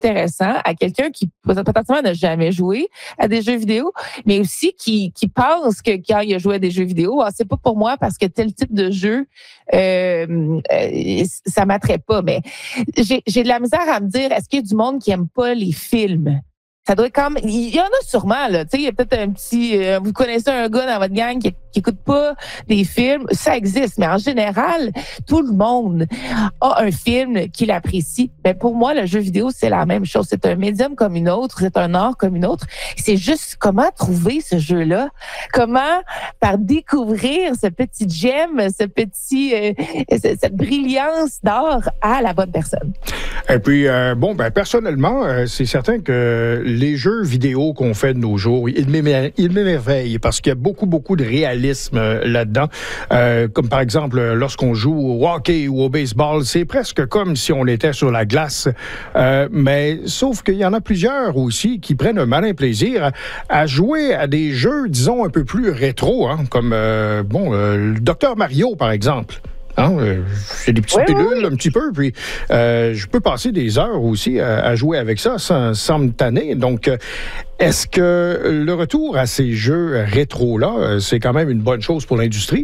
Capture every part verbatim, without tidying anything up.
intéressant à quelqu'un qui potentiellement n'a jamais joué à des jeux vidéo, mais aussi qui, qui pense que quand il a joué à des jeux vidéo, ah, c'est pas pour moi parce que tel type de jeu, euh, euh, ça m'attrait pas. Mais j'ai, j'ai de la misère à me dire, est-ce qu'il y a du monde qui aime pas les films? Ça doit être quand même, il y en a sûrement, là. Tu sais, il y a peut-être un petit, euh, vous connaissez un gars dans votre gang qui, qui écoute pas des films. Ça existe. Mais en général, tout le monde a un film qu'il apprécie. Mais pour moi, le jeu vidéo, c'est la même chose. C'est un médium comme une autre. C'est un art comme une autre. C'est juste comment trouver ce jeu-là. Comment, par découvrir ce petit gemme, ce petit, euh, cette brillance d'art à la bonne personne. Et puis, euh, bon, ben, personnellement, euh, c'est certain que les jeux vidéo qu'on fait de nos jours, ils m'émerveillent parce qu'il y a beaucoup, beaucoup de réalisme euh, là-dedans. Euh, comme par exemple, lorsqu'on joue au hockey ou au baseball, c'est presque comme si on était sur la glace. Euh, mais sauf qu'il y en a plusieurs aussi qui prennent un malin plaisir à, à jouer à des jeux, disons, un peu plus rétro, hein, comme, euh, bon, euh, le Docteur Mario, par exemple. Hein, euh, c'est des petites oui, pilules oui. un petit peu, puis euh, je peux passer des heures aussi à, à jouer avec ça sans, sans me tanner. Donc, euh, est-ce que le retour à ces jeux rétro-là, euh, c'est quand même une bonne chose pour l'industrie?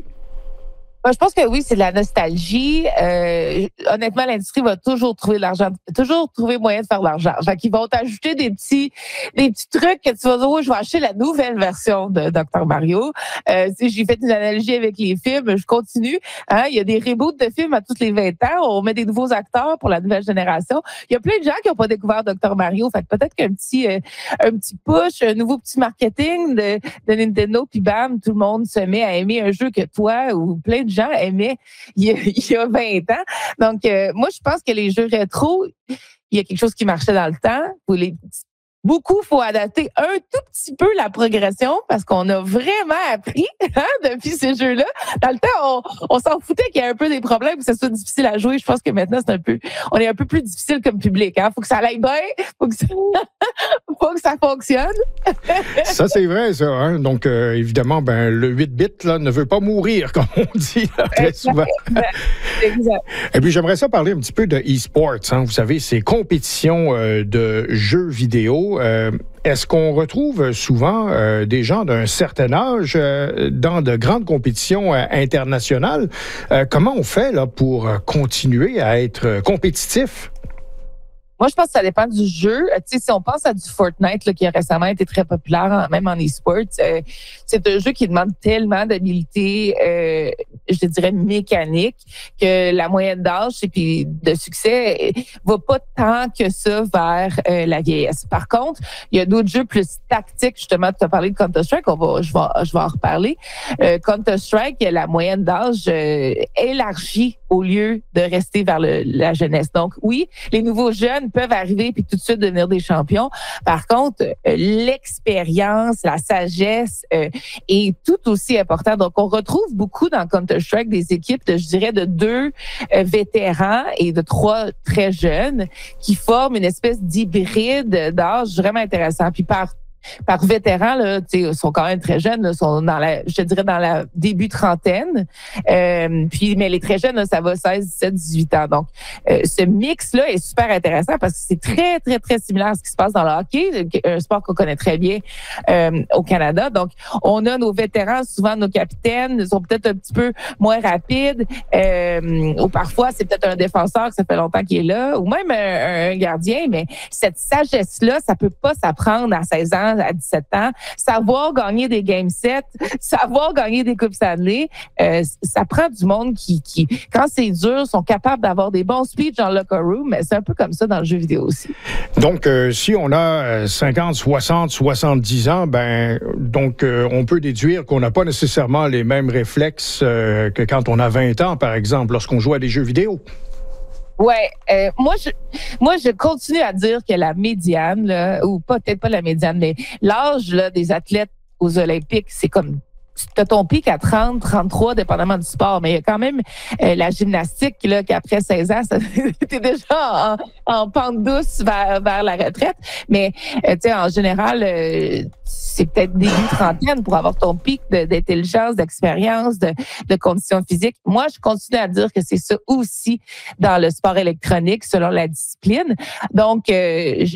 Je pense que oui, c'est de la nostalgie. Euh, honnêtement, l'industrie va toujours trouver de l'argent, toujours trouver moyen de faire de l'argent. Fait qu'ils vont t'ajouter des petits, des petits trucs que tu vas dire, oh, je vais acheter la nouvelle version de Docteur Mario. Euh, si j'ai fait une analogie avec les films, je continue. Hein, il y a des reboots de films à tous les vingt ans. On met des nouveaux acteurs pour la nouvelle génération. Il y a plein de gens qui n'ont pas découvert Docteur Mario. Fait que peut-être qu'un petit, euh, un petit push, un nouveau petit marketing de, de Nintendo, puis bam, tout le monde se met à aimer un jeu que toi ou plein de gens aimaient il y a, il y a vingt ans. Donc, euh, moi, je pense que les jeux rétro, il y a quelque chose qui marchait dans le temps. Pour les, beaucoup, il faut adapter un tout petit peu la progression parce qu'on a vraiment appris hein, depuis ces jeux-là. Dans le temps, on, on s'en foutait qu'il y ait un peu des problèmes, que ce soit difficile à jouer. Je pense que maintenant, c'est un peu, on est un peu plus difficile comme public. Hein. Faut que ça aille bien, faut que ça, faut que ça fonctionne. Ça, c'est vrai, ça. Hein? Donc, euh, évidemment, ben, le huit bits là, ne veut pas mourir, comme on dit là, très souvent. Exact. Exact. Et puis, j'aimerais ça parler un petit peu de e-sports. Hein? Vous savez, ces compétitions euh, de jeux vidéo. Euh, est-ce qu'on retrouve souvent euh, des gens d'un certain âge euh, dans de grandes compétitions euh, internationales? Euh, comment on fait là, pour continuer à être compétitif? Moi, je pense que ça dépend du jeu. Tu sais, si on pense à du Fortnite, là, qui a récemment été très populaire, même en e-sport, euh, c'est un jeu qui demande tellement d'habileté, euh, je dirais mécanique, que la moyenne d'âge et puis de succès va pas tant que ça vers euh, la vieillesse. Par contre, il y a d'autres jeux plus tactiques. Justement, tu as parlé de Counter-Strike, on va, je vais, je vais en reparler. Euh, Counter-Strike, la moyenne d'âge euh, élargie au lieu de rester vers le, la jeunesse. Donc, oui, les nouveaux jeunes peuvent arriver puis tout de suite devenir des champions. Par contre, euh, l'expérience, la sagesse euh, est tout aussi important. Donc, on retrouve beaucoup dans Counter-Strike des équipes, de, je dirais, de deux euh, vétérans et de trois très jeunes qui forment une espèce d'hybride d'âge vraiment intéressant. Puis par Par vétérans, là, ils sont quand même très jeunes, là, sont dans la, je te dirais dans la début trentaine. Euh, puis, mais les très jeunes, là, ça va seize, dix-sept, dix-huit ans. Donc, euh, ce mix-là est super intéressant parce que c'est très, très, très similaire à ce qui se passe dans le hockey, un sport qu'on connaît très bien euh, au Canada. Donc, on a nos vétérans, souvent nos capitaines, sont peut-être un petit peu moins rapides, euh, ou parfois c'est peut-être un défenseur que ça fait longtemps qu'il est là, ou même un, un gardien. Mais cette sagesse-là, ça peut pas s'apprendre à seize ans. À dix-sept ans, savoir gagner des game sets, savoir gagner des coupes Stanley, euh, ça prend du monde qui, qui, quand c'est dur, sont capables d'avoir des bons speeches dans le locker room. Mais c'est un peu comme ça dans le jeu vidéo aussi. Donc, euh, si on a cinquante, soixante, soixante-dix ans, ben, donc, euh, on peut déduire qu'on n'a pas nécessairement les mêmes réflexes euh, que quand on a vingt ans, par exemple, lorsqu'on joue à des jeux vidéo. Ouais, euh, moi je moi je continue à dire que la médiane là, ou peut-être pas la médiane, mais l'âge là des athlètes aux Olympiques, c'est comme tu as ton pic à trente, trente-trois, dépendamment du sport. Mais il y a quand même euh, la gymnastique, là, qu'après seize ans, tu es déjà en, en pente douce vers, vers la retraite. Mais, euh, tu sais, en général, euh, c'est peut-être début trentaine pour avoir ton pic de, d'intelligence, d'expérience, de, de conditions physiques. Moi, je continue à dire que c'est ça aussi dans le sport électronique, selon la discipline. Donc, euh,